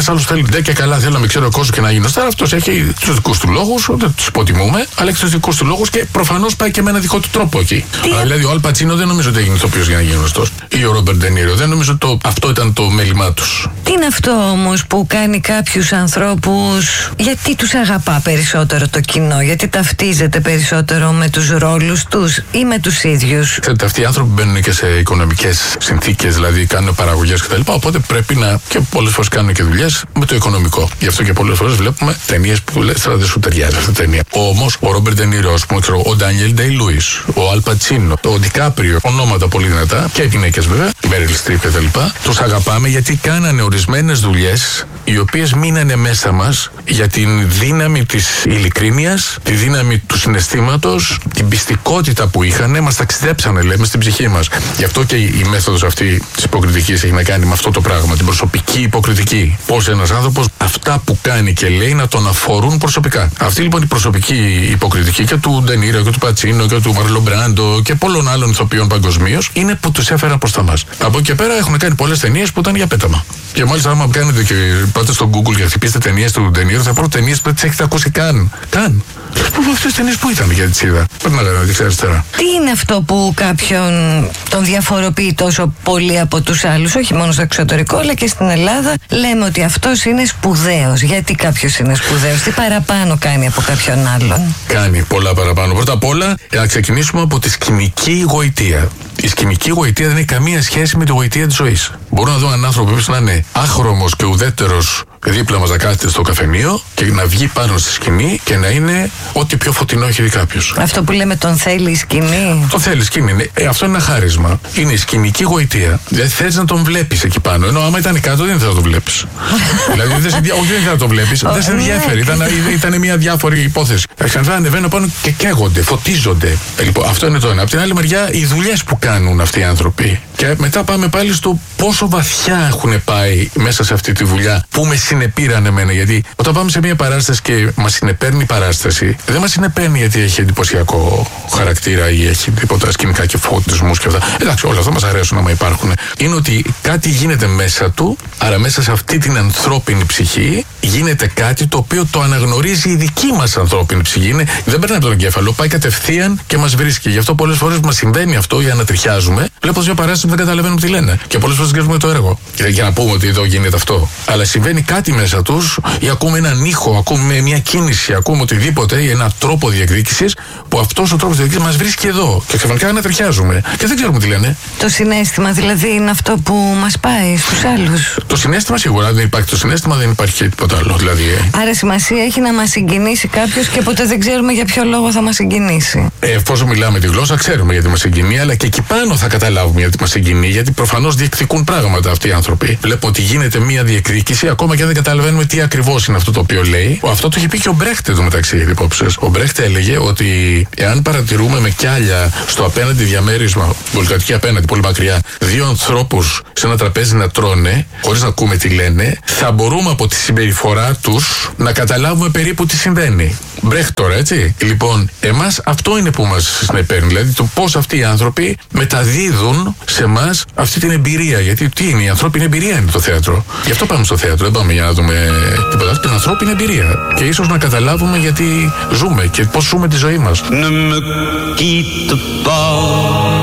Ένα άλλο θέλει ντε και καλά, θέλαμε ξέρω κόσμο και να γίνει στάρ. Αυτό έχει του δικού του λόγου, δεν του υποτιμούμε, αλλά έχει του δικού του λόγου και προφανώς πάει και με ένα δικό του τρόπο εκεί. Δηλαδή, ο Αλ Πατσίνο δεν νομίζω ότι έγινε ηθοποιός για να γίνει γνωστός. Ή ο Ρόμπερτ Ντε Νίρο. Δεν νομίζω ότι αυτό ήταν το μέλημά τους. Τι είναι αυτό όμως που κάνει κάποιους ανθρώπους, γιατί τους αγαπά περισσότερο το κοινό, γιατί ταυτίζεται περισσότερο με τους ρόλους τους ή με τους ίδιους? Ξέρετε, αυτοί οι άνθρωποι μπαίνουν και σε οικονομικές συνθήκες, δηλαδή κάνουν παραγωγές κτλ. Οπότε πρέπει να. Και πολλές φορές κάνουν και δουλειές με το οικονομικό. Γι' αυτό και πολλές φορές βλέπουμε ταινίες που λες τώρα δεν σου ταιριάζει αυτή η ταινία. Όμως ο Ρόμπερτ Ντε Νίρο, ο Ντάνιελ Ντέι Λούις, ο Αλ Πατσίνο, ο Ντικάπριο, ονόματα πολύ δυνατά και γυναίκες βέβαια, η Μέριλ Στριπ κτλ. Τους αγαπάμε γιατί κάνανε ορισμένες δουλειές οι οποίες μείνανε μέσα μας για την δύναμη της ειλικρίνειας, τη δύναμη του συναισθήματος, την πιστικότητα που είχαν, μας ταξιδέψανε, λέμε, στην ψυχή μας. Γι' αυτό και η μέθοδος αυτή της υποκριτικής έχει να κάνει με αυτό το πράγμα, την προσωπική υποκριτική. Πώς ένας άνθρωπος αυτά που κάνει και λέει να τον αφορούν προσωπικά. Αυτή λοιπόν η προσωπική υποκριτική και του Ντε Νίρο και του Πατσίνο και του Μαρλον Μπράντο και πολλών άλλων ηθοποιών παγκοσμίως είναι που τους έφεραν προς τα μας. Από εκεί και πέρα έχουν κάνει πολλές ταινίες που ήταν για πέταμα. Και μάλιστα, άμα κάνετε και πάτε στο Google και χτυπήσετε ταινίες του Ντε Νίρο, θα πάρω ταινίες που δεν τις έχετε ακούσει καν. Αυτές τις ταινίες που ήταν γιατί τις είδα. Περνάγανε δεξιά-αριστερά. Τι είναι αυτό που κάποιον τον διαφοροποιεί τόσο πολύ από τους άλλους, όχι μόνο στο εξωτερικό, αλλά και στην Ελλάδα? Λέμε ότι αυτός είναι σπουδαίος. Γιατί κάποιος είναι σπουδαίος, τι παραπάνω κάνει από κάποιον άλλον? Κάνει πολλά παραπάνω. Πρώτα απ' όλα, να ξεκινήσουμε από τη σκηνική γοητεία. Η σκηνική γοητεία δεν έχει καμία σχέση με τη γοητεία της ζωής. Μπορώ να δω έναν άνθρωπο που να είναι άχρωμος και ουδέτερος δίπλα μας να κάθεται στο καφενείο και να βγει πάνω στη σκηνή και να είναι ό,τι πιο φωτεινό έχει δει κάποιος. Αυτό που λέμε τον θέλει η σκηνή. Το θέλει η σκηνή. Αυτό είναι ένα χάρισμα. Είναι η σκηνική γοητεία. Δηλαδή θες να τον βλέπεις εκεί πάνω. Ενώ άμα ήταν κάτω δεν θα το βλέπεις. Δηλαδή δεν θα το βλέπεις. Δεν σε ενδιαφέρει. Ήταν μια διάφορη υπόθεση. Ξανά ανεβαίνουν πάνω και καίγονται, φωτίζονται. Λοιπόν, αυτό είναι το ένα. Από την άλλη μεριά, οι δουλειές που κάνουν αυτοί οι άνθρωποι. Και μετά πάμε πάλι στο πόσο βαθιά έχουν πάει μέσα σε αυτή τη δουλειά που με συνεπήραν εμένα. Γιατί όταν πάμε σε μια παράσταση και μας συνεπέρνει η παράσταση, δεν μας συνεπέρνει γιατί έχει εντυπωσιακό χαρακτήρα ή έχει τίποτα σκηνικά και φωτισμούς και αυτά. Εντάξει, όλα αυτά μας αρέσουν άμα υπάρχουν. Είναι ότι κάτι γίνεται μέσα του, άρα μέσα σε αυτή την ανθρώπινη ψυχή γίνεται κάτι το οποίο το αναγνωρίζει η δική μας ανθρώπινη ψυχή. Δεν περνάει από τον εγκέφαλο, πάει κατευθείαν και μας βρίσκει. Γι' αυτό πολλές φορές μας συμβαίνει αυτό για να τριχιάζουμε. Βλέπω δύο παράσταση που δεν καταλαβαίνουμε τι λένε. Και πολλές φορές δεν ξέρουμε το έργο. Για να πούμε ότι εδώ γίνεται αυτό. Αλλά συμβαίνει κάτι μέσα τους, ή ακούμε έναν ήχο, ακούμε μια κίνηση, ακούμε οτιδήποτε, ή έναν τρόπο διεκδίκησης, που αυτός ο τρόπος διεκδίκησης μας βρίσκει εδώ. Και ξαφνικά να τριχιάζουμε. Και δεν ξέρουμε τι λένε. Το συναίσθημα δηλαδή είναι αυτό που μας πάει στους άλλους. Το συναίσθημα σίγουρα δεν υπάρχει. Το συναίσθημα δεν υπάρχει τίποτα άλλο. Δηλαδή. Άρα σημασία έχει να μας συγκινήσει κάποιος και ποτέ δεν ξέρουμε για ποιο λόγο θα μας συγκινήσει. Εφόσον μιλάμε τη γλώσσα, ξέρουμε γιατί μας συγκινεί, αλλά και εκεί πάνω θα καταλάβουμε γιατί μας συγκινεί, γιατί προφανώς διεκδικούν πράγματα αυτοί οι άνθρωποι. Βλέπω ότι γίνεται μια διεκδίκηση, ακόμα και αν δεν καταλαβαίνουμε τι ακριβώς είναι αυτό το οποίο λέει. Αυτό το είχε πει και ο Μπρέχτε εδώ μεταξύ υπόψες. Ο Μπρέχτε έλεγε ότι εάν παρατηρούμε με κιάλια στο απέναντι διαμέρισμα, πολυκατοικία απέναντι, πολύ μακριά, δύο ανθρώπους σε ένα τραπέζι να τρώνε, χωρίς να ακούμε τι λένε, θα μπορούμε από τη συμπεριφορά τους να καταλάβουμε περίπου τι συμβαίνει. Μπρέχτε τώρα, έτσι. Λοιπόν, εμάς αυτό είναι που μας συνεπέρνει. Δηλαδή το πώς αυτοί οι άνθρωποι μεταδίδουν σε εμάς αυτή την εμπειρία. Γιατί τι είναι, η ανθρώπινη εμπειρία είναι το θέατρο. Γι' αυτό πάμε στο θέατρο. Δεν πάμε για να δούμε τίποτα. Την ανθρώπινη εμπειρία. Και ίσως να καταλάβουμε γιατί ζούμε και πώς ζούμε τη ζωή μας.